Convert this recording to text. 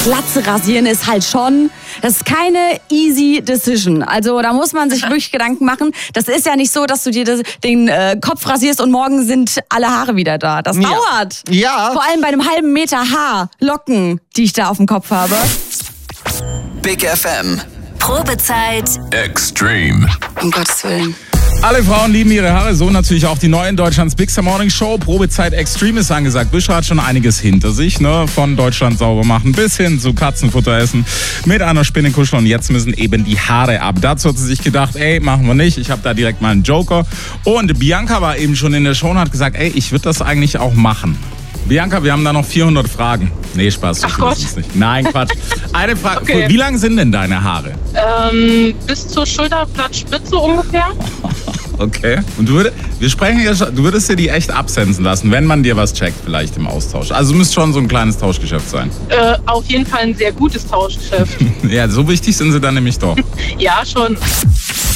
Glatze rasieren ist halt schon, das ist keine easy decision. Also da muss man sich wirklich Gedanken machen. Das ist ja nicht so, dass du dir den Kopf rasierst und morgen sind alle Haare wieder da. Das dauert. Ja. Vor allem bei einem halben Meter Haar, Locken, die ich da auf dem Kopf habe. Big FM. Probezeit Extreme. Um Gottes Willen. Alle Frauen lieben ihre Haare, so natürlich auch die neuen Deutschlands Big Star Morning Show. Probezeit Extreme ist angesagt. Büscher hat schon einiges hinter sich, ne? Von Deutschland sauber machen bis hin zu Katzenfutter essen, mit einer Spinne kuscheln und jetzt müssen eben die Haare ab. Dazu hat sie sich gedacht, machen wir nicht. Ich habe da direkt mal einen Joker. Und Bianca war eben schon in der Show und hat gesagt, ich würde das eigentlich auch machen. Bianca, wir haben da noch 400 Fragen. Nee, Spaß. Ach Gott. Nicht. Nein, Quatsch. Eine Frage. Okay. Wie lang sind denn deine Haare? Bis zur Schulterblattspitze ungefähr. Okay. Und du würdest dir die echt absensen lassen, wenn man dir was checkt, vielleicht im Austausch. Also müsste schon so ein kleines Tauschgeschäft sein. Auf jeden Fall ein sehr gutes Tauschgeschäft. Ja, so wichtig sind sie dann nämlich doch. Ja, schon.